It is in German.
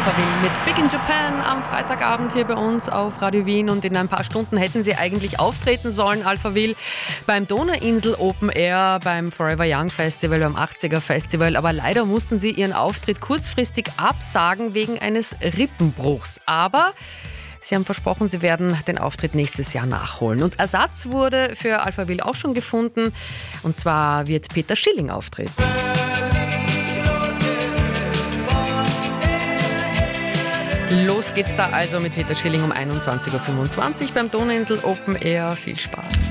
Alphaville mit Big in Japan am Freitagabend hier bei uns auf Radio Wien. Und in ein paar Stunden hätten sie eigentlich auftreten sollen, Alphaville, beim Donauinsel Open Air, beim Forever Young Festival, beim 80er Festival. Aber leider mussten sie ihren Auftritt kurzfristig absagen wegen eines Rippenbruchs. Aber sie haben versprochen, sie werden den Auftritt nächstes Jahr nachholen. Und Ersatz wurde für Alphaville auch schon gefunden. Und zwar wird Peter Schilling auftreten. Los geht's da also mit Peter Schilling um 21.25 Uhr beim Donauinsel Open Air. Viel Spaß.